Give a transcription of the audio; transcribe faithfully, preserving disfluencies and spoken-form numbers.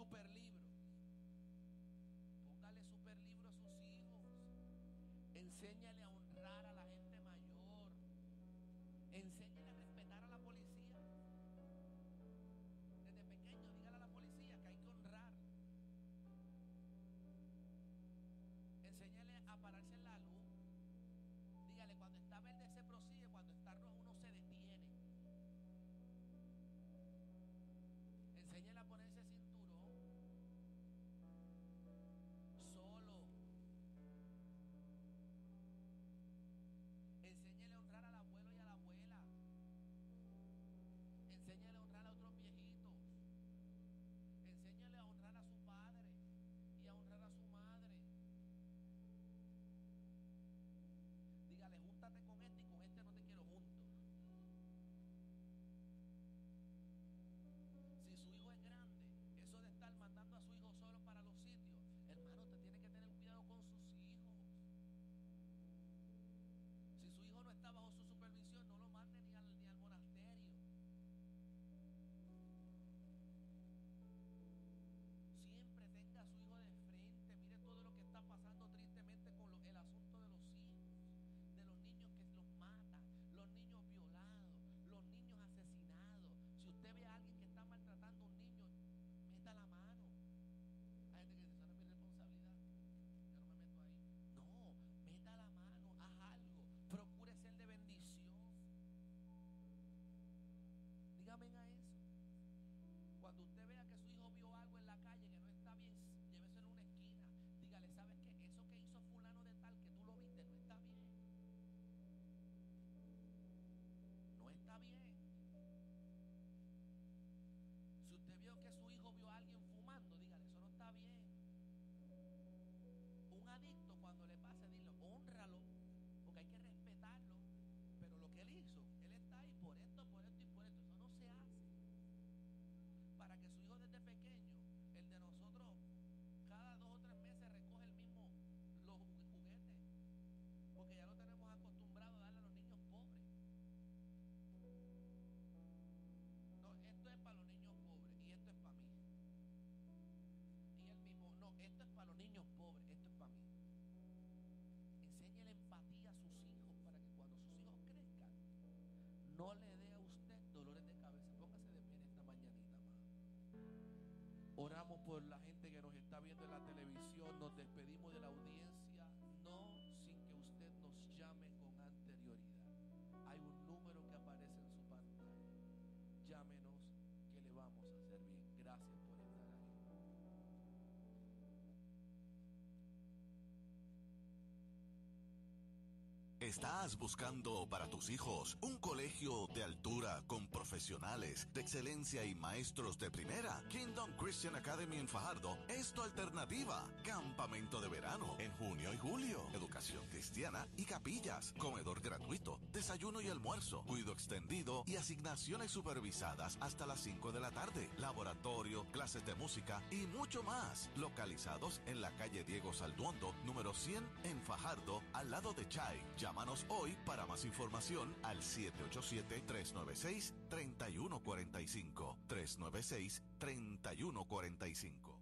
super libro. Póngale super libro a sus hijos. Enséñale a honrar a la gente mayor. Enséñale a respetar a la policía. Desde pequeño, dígale a la policía que hay que honrar. Enséñale a pararse en la luz. Dígale, cuando está verde se prosigue, cuando está rojo uno se detiene. Enséñale a ponerse cinturón. Solo. Enséñale a honrar al abuelo y a la abuela. Enséñale a honrar a otros viejitos. Enséñale a honrar a su padre y a honrar a su madre. Dígale, júntate con este y con este no te quiero junto. Si su hijo es grande, eso de estar mandando a su hijo solo para los sitios, hermano, usted tiene que tener cuidado con sus hijos. Si su hijo no está bajo su supervisión, no lo mande ni al, ni al monasterio. Siempre tenga a su hijo de frente. Mire todo lo que está pasando tristemente con lo, el asunto de los hijos, de los niños que los matan, los niños violados, los niños asesinados. Si usted ve a alguien que está maltratando a un niño, meta la mano. Hay gente que dice, eso no es mi responsabilidad, yo no me meto ahí. No, meta la mano, haz algo, procure ser de bendición. Dígame a eso. Cuando usted vea que su hijo vio algo en la calle que no está bien, lléveselo a una esquina. Dígale, ¿sabes qué? Eso que hizo fulano de tal, que tú lo viste, no está bien. No está bien. Si usted vio que su hijo vio a alguien fumando, dígale, eso no está bien. Un adicto, cuando le pase, dile, hónralo, porque hay que respetarlo. Pero lo que él hizo, él está ahí por esto, por esto y por esto. Eso no se hace. Para que su hijo desde pequeño, el de nosotros, cada dos o tres meses recoge el mismo, los juguetes, porque ya lo tenemos acostumbrado a darle a los niños pobres. No, esto es para los niños pobres y esto es para mí. Y él mismo, no, esto es para los niños pobres, esto es para mí. Enséñele empatía a sus hijos para que cuando sus hijos crezcan, no le dé a usted dolores de cabeza. Póngase de pie en esta mañanita, amado. Oramos por la gente que nos está viendo en la televisión. Nos despedimos de la audiencia, no sin que usted nos llame con anterioridad. Hay un número que aparece en su pantalla. Llámenos que le vamos a hacer bien. Gracias por estar ahí. ¿Estás buscando para tus hijos un colegio de altura con profesionales de excelencia y maestros de primera? Kingdom Christian Academy en Fajardo es tu alternativa. Campamento de verano en junio y julio. Educación cristiana y capillas. Comedor gratuito. Desayuno y almuerzo. Cuido extendido y asignaciones supervisadas hasta las cinco de la tarde. Laboratorio, clases de música y mucho más. Localizados en la calle Diego Salduondo, número cien en Fajardo, al lado de Chay. Llámanos hoy para más información al siete ocho siete, tres nueve seis, tres uno cuatro cinco. tres nueve seis, tres uno cuatro cinco.